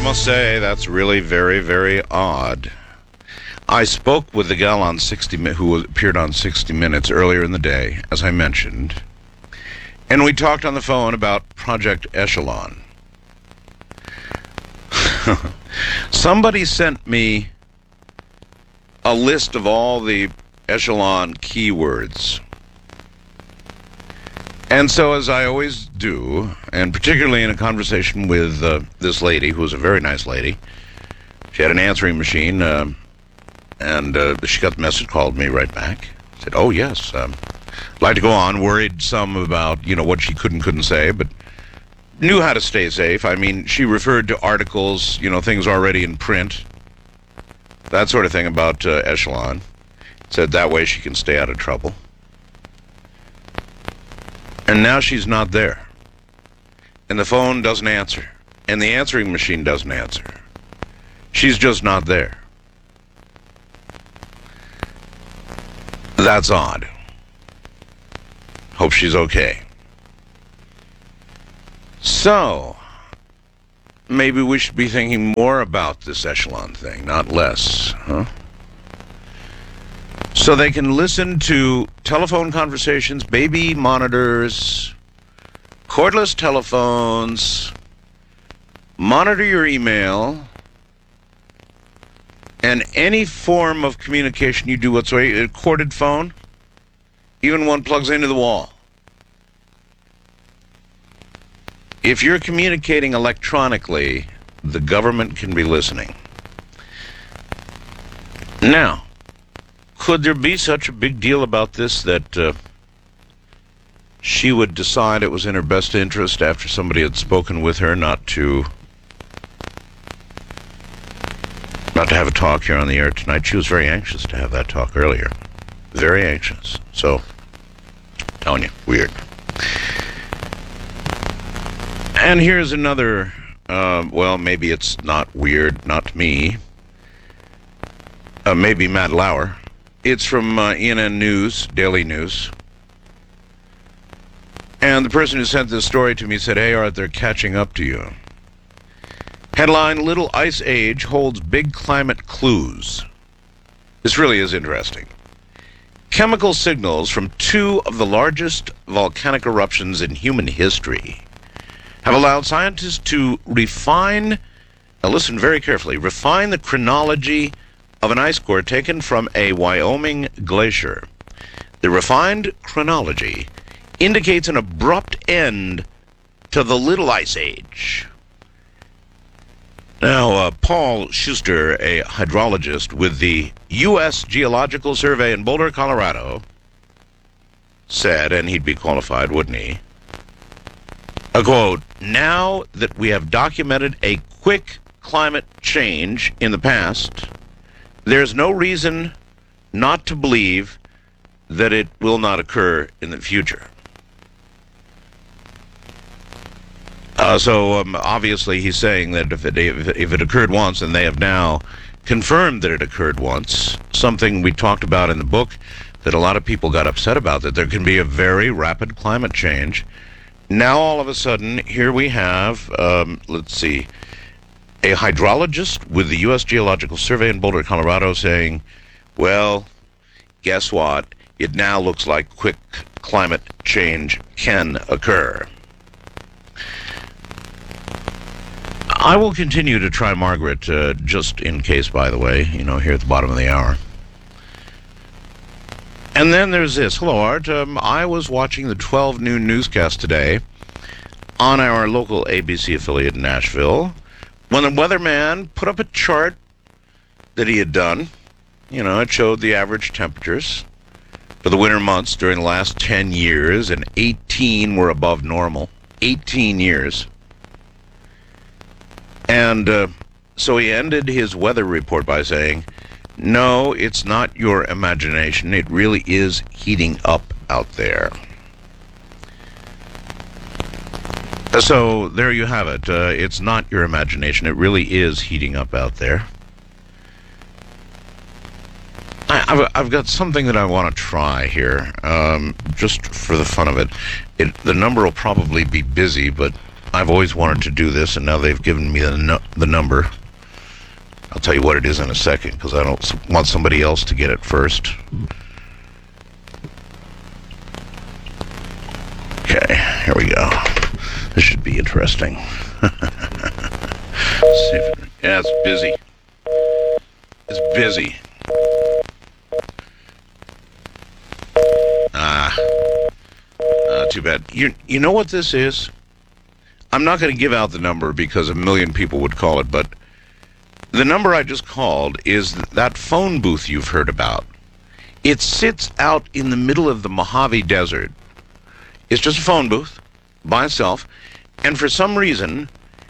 must say, that's really very, very odd. I spoke with the gal on 60 who appeared on 60 Minutes earlier in the day, as I mentioned, and we talked on the phone about Project Echelon. Somebody sent me a list of all the Echelon keywords. And so, as I always do, and particularly in a conversation with this lady, who was a very nice lady, she had an answering machine, and she got the message, called me right back. Said, oh, yes, I'd like to go on, worried some about, what she couldn't say, but knew how to stay safe. I mean, she referred to articles, things already in print, that sort of thing about Echelon. Said that way she can stay out of trouble. And now she's not there. And the phone doesn't answer. And the answering machine doesn't answer. She's just not there. That's odd. Hope she's okay. So, maybe we should be thinking more about this Echelon thing, not less, huh? So they can listen to telephone conversations, baby monitors, cordless telephones, monitor your email, and any form of communication you do whatsoever, a corded phone, even one plugs into the wall. If you're communicating electronically, the government can be listening. Now, could there be such a big deal about this that she would decide it was in her best interest after somebody had spoken with her not to have a talk here on the air tonight? She was very anxious to have that talk earlier. Very anxious. So, telling you, weird. And here's another, well, maybe it's not weird, not to me. Maybe Matt Lauer. It's from ENN News, Daily News. And the person who sent this story to me said, hey, Art, they're catching up to you. Headline, Little Ice Age holds big climate clues. This really is interesting. Chemical signals from two of the largest volcanic eruptions in human history have allowed scientists to refine, now listen very carefully, refine the chronology of an ice core taken from a Wyoming glacier. The refined chronology indicates an abrupt end to the Little Ice Age. Now, Paul Schuster, a hydrologist with the U.S. Geological Survey in Boulder, Colorado, said, and he'd be qualified, wouldn't he? A quote, now that we have documented a quick climate change in the past, there's no reason not to believe that it will not occur in the future. So obviously he's saying that if it occurred once, and they have now confirmed that it occurred once, something we talked about in the book that a lot of people got upset about, that there can be a very rapid climate change. Now all of a sudden, here we have, let's see, a hydrologist with the U.S. Geological Survey in Boulder, Colorado, saying, well, guess what? It now looks like quick climate change can occur. I will continue to try Margaret, just in case, by the way, here at the bottom of the hour. And then there's this. Hello, Art. I was watching the 12 noon newscast today on our local ABC affiliate in Nashville when the weatherman put up a chart that he had done. It showed the average temperatures for the winter months during the last 10 years, and 18 were above normal. 18 years. And so he ended his weather report by saying, no, it's not your imagination. It really is heating up out there. So there you have it. It's not your imagination. It really is heating up out there. I've got something that I want to try here, just for the fun of it. The number will probably be busy, but I've always wanted to do this, and now they've given me the number. I'll tell you what it is in a second, because I don't want somebody else to get it first. Okay, here we go. This should be interesting. Yeah, it's busy. It's busy. Too bad. You know what this is? I'm not going to give out the number because a million people would call it, but the number I just called is that phone booth you've heard about. It sits out in the middle of the Mojave Desert. It's just a phone booth by itself, and for some reason,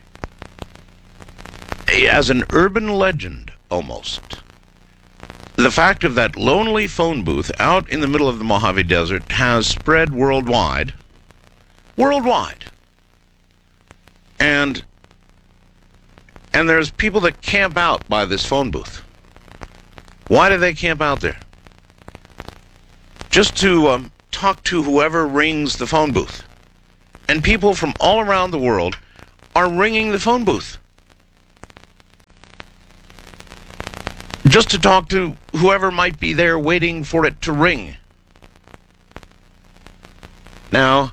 as an urban legend almost, the fact of that lonely phone booth out in the middle of the Mojave Desert has spread worldwide. And there's people that camp out by this phone booth. Why do they camp out there? Just to talk to whoever rings the phone booth. And people from all around the world are ringing the phone booth. Just to talk to whoever might be there waiting for it to ring. Now,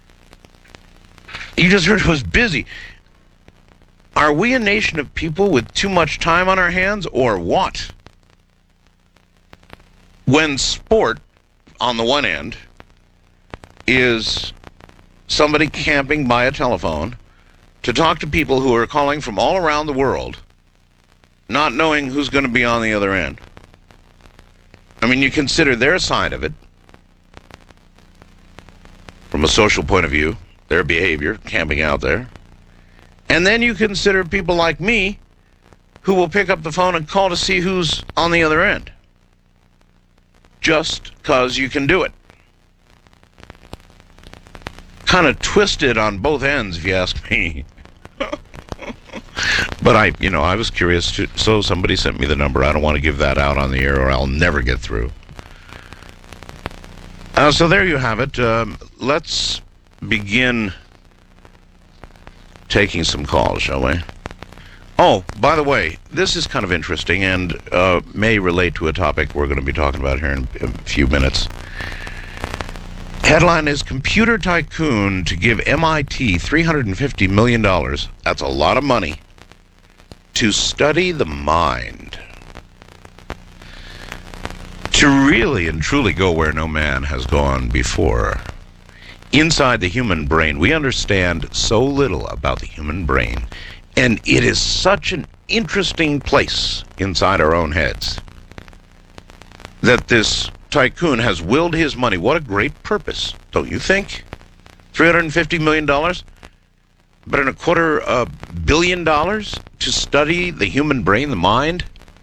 you just heard it was busy. Are we a nation of people with too much time on our hands, or what? When sport, on the one end, is somebody camping by a telephone to talk to people who are calling from all around the world, not knowing who's going to be on the other end. I mean, you consider their side of it, from a social point of view, their behavior, camping out there. And then you consider people like me who will pick up the phone and call to see who's on the other end. Just because you can do it. Kind of twisted on both ends, if you ask me. But I was curious too, so somebody sent me the number. I don't want to give that out on the air or I'll never get through. So there you have it. Let's begin taking some calls, shall we? Oh, by the way, this is kind of interesting and may relate to a topic we're going to be talking about here in a few minutes. Headline is Computer Tycoon to give MIT $350 million. That's a lot of money. To study the mind. To really and truly go where no man has gone before. Inside the human brain, we understand so little about the human brain, and it is such an interesting place inside our own heads that this tycoon has willed his money. What a great purpose, don't you think? $350 million? But in $250 million to study the human brain, the mind?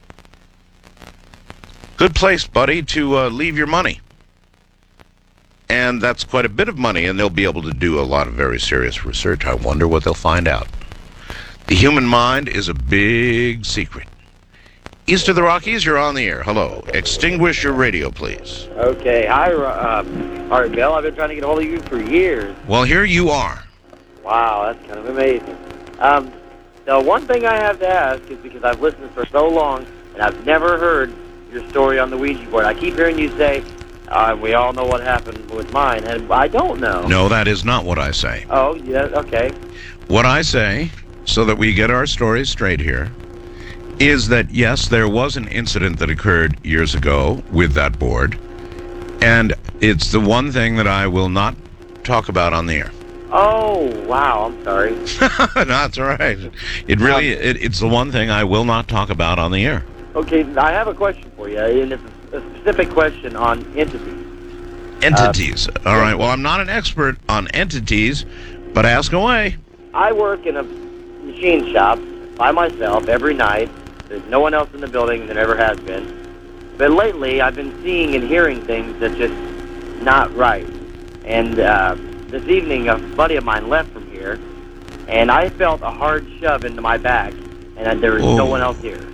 Good place, buddy, to leave your money. And that's quite a bit of money, and they'll be able to do a lot of very serious research. I wonder what they'll find out. The human mind is a big secret. East of the Rockies, you're on the air. Hello. Extinguish your radio, please. Okay. Hi, Art Bell. I've been trying to get a hold of you for years. Well, here you are. Wow, that's kind of amazing. The one thing I have to ask is because I've listened for so long, and I've never heard your story on the Ouija board. I keep hearing you say, we all know what happened with mine, and I don't know. No, that is not what I say. Oh, yeah, okay. What I say, so that we get our stories straight here, is that, yes, there was an incident that occurred years ago with that board, and it's the one thing that I will not talk about on the air. Oh, wow, I'm sorry. No, that's all right. It really, it's the one thing I will not talk about on the air. Okay, I have a question for you, and it's a specific question on entities. Entities. All right, well, I'm not an expert on entities, but ask away. I work in a machine shop by myself every night. There's no one else in the building. There never has been. But lately, I've been seeing and hearing things that's just not right. And this evening, a buddy of mine left from here, and I felt a hard shove into my back, and there was no one else here.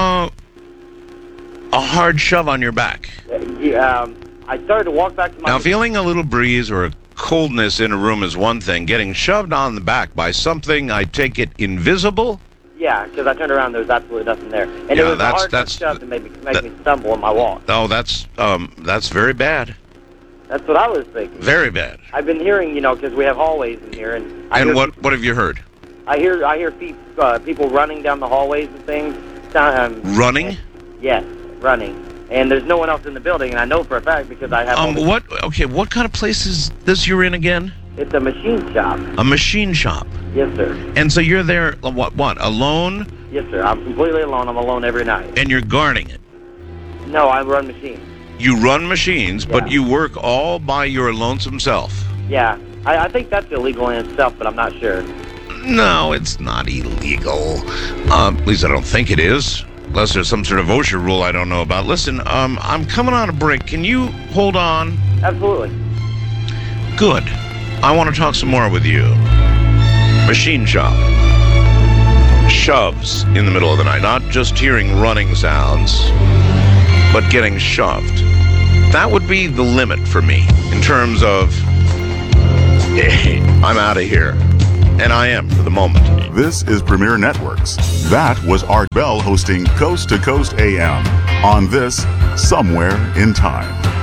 A hard shove on your back. I started to walk back to my... Now, feeling a little breeze or coldness in a room is one thing. Getting shoved on the back by something, I take it, invisible? Yeah, because I turned around, there was absolutely nothing there. And Yeah, it was that's- a hard shove to make me stumble in my walk. Oh, that's very bad. That's what I was thinking. Very bad. I've been hearing, because we have hallways in here, and What have you heard? I hear people running down the hallways and things. Running? Yes, running. And there's no one else in the building, and I know for a fact because I have. What kind of place is this you're in again? It's a machine shop. A machine shop. Yes, sir. And so you're there, what, alone? Yes, sir. I'm completely alone. I'm alone every night. And you're guarding it? No, I run machines. You run machines, Yeah. but you work all by your lonesome self? Yeah. I think that's illegal in itself, but I'm not sure. No, it's not illegal. At least I don't think it is. Unless there's some sort of OSHA rule I don't know about. Listen, I'm coming on a break. Can you hold on? Absolutely. Good. I want to talk some more with you. Machine shop. Shoves in the middle of the night. Not just hearing running sounds, but getting shoved. That would be the limit for me in terms of, hey, I'm out of here. And I am for the moment. This is Premier Networks. That was Art Bell hosting Coast to Coast AM on this Somewhere in Time.